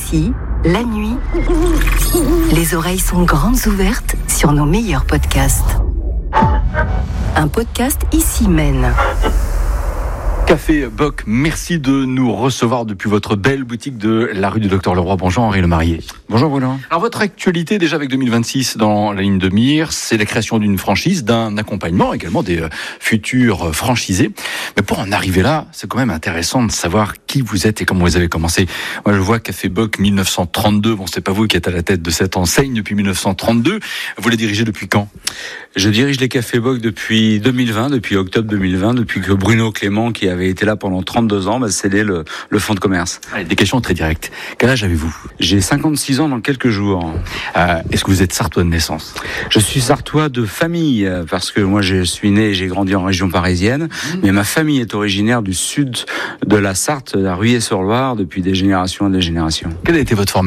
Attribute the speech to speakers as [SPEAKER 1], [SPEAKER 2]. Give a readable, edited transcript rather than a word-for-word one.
[SPEAKER 1] Ici, la nuit, les oreilles sont grandes ouvertes sur nos meilleurs podcasts. Un podcast Ici mène.
[SPEAKER 2] Café Bock, merci de nous recevoir depuis votre belle boutique de la rue du Docteur Leroy. Bonjour Henri Lemarié.
[SPEAKER 3] Bonjour Roland.
[SPEAKER 2] Alors votre actualité déjà avec 2026 dans la ligne de mire, c'est la création d'une franchise, d'un accompagnement également des futurs franchisés. Mais pour en arriver là, c'est quand même intéressant de savoir qui vous êtes et comment vous avez commencé. Moi je vois Café Bock 1932, bon c'est pas vous qui êtes à la tête de cette enseigne depuis 1932, vous la dirigez depuis quand ?
[SPEAKER 3] Je dirige les Cafés Bock depuis 2020, depuis octobre 2020, depuis que Bruno Clément, qui avait été là pendant 32 ans, m'a cédé le fonds de commerce.
[SPEAKER 2] Allez, des questions très directes. Quel âge avez-vous ?
[SPEAKER 3] J'ai 56 ans dans quelques jours.
[SPEAKER 2] Est-ce que vous êtes sartois de naissance ?
[SPEAKER 3] Je suis sartois de famille, parce que moi je suis né et j'ai grandi en région parisienne, mais ma famille est originaire du sud de la Sarthe, à Ruillé-sur-Loire, depuis des générations et des générations.
[SPEAKER 2] Quelle a été votre formation ?